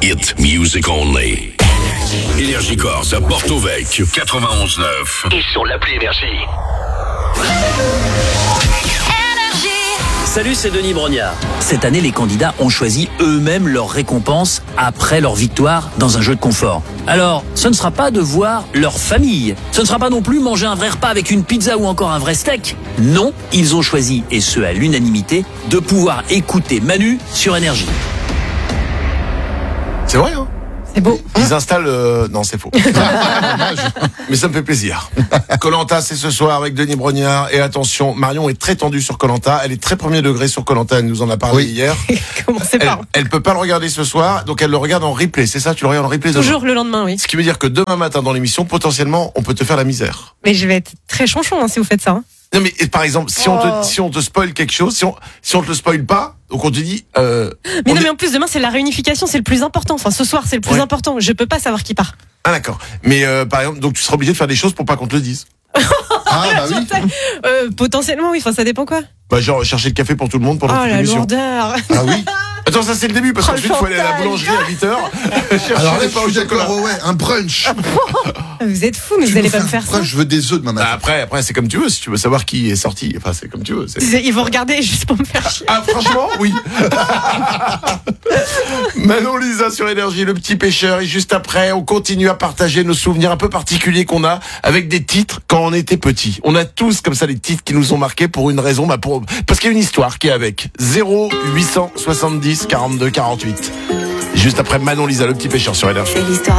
Hit music only. Énergie Corse à Porto Vecchio 91.9 et sur l'appli Énergie. Salut, c'est Denis Brognard. Cette année, les candidats ont choisi eux-mêmes leur récompense après leur victoire dans un jeu de confort. Alors, ce ne sera pas de voir leur famille. Ce ne sera pas non plus manger un vrai repas avec une pizza ou encore un vrai steak. Non, ils ont choisi, et ce à l'unanimité, de pouvoir écouter Manu sur Énergie. C'est vrai, hein? C'est beau. Ils installent... Non, c'est faux. Mais ça me fait plaisir. Koh-Lanta, c'est ce soir avec Denis Brognard. Et attention, Marion est très tendue sur Koh-Lanta. Elle est très premier degré sur Koh-Lanta. Elle nous en a parlé hier. Commencez par. Elle peut pas le regarder ce soir, donc elle le regarde en replay. C'est ça, tu le regardes en replay demain. Toujours le lendemain, oui. Ce qui veut dire que demain matin dans l'émission, potentiellement, on peut te faire la misère. Mais je vais être très chonchon si vous faites ça. Non mais par exemple, si on te spoil quelque chose, si on te le spoil pas, donc on te dit. Mais non, mais en plus demain c'est la réunification, c'est le plus important. Enfin, ce soir c'est le plus important. Je peux pas savoir qui part. Ah d'accord. Mais par exemple, donc tu seras obligé de faire des choses pour pas qu'on te le dise. Ah bah oui. Potentiellement oui. Enfin, ça dépend quoi. Bah genre chercher le café pour tout le monde pendant toute Oh la l'émission. lourdeur. Ah oui. Attends, ça c'est le début parce qu'ensuite il faut aller à la boulangerie à 8h. Alors là, je suis d'accord, ouais, un brunch. Vous êtes fous, mais vous allez pas me faire ça. Je veux des œufs demain matin. Après c'est comme tu veux, si tu veux savoir qui est sorti, enfin c'est comme tu veux. Ils vont regarder juste pour me faire chier. Ah franchement, oui. Manon Lisa sur Énergie, le petit pêcheur, et juste après, on continue à partager nos souvenirs un peu particuliers qu'on a avec des titres quand on était petit. On a tous comme ça des titres qui nous ont marqués pour une raison, parce qu'il y a une histoire qui est avec 0870 42 48. Juste après Manon Lisa, le petit pêcheur sur Énergie. C'est l'histoire